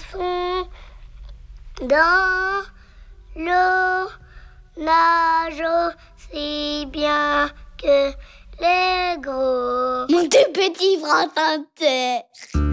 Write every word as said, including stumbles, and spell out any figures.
poisson dans l'eau nage aussi bien que les gros. Mon tout petit bras de terre.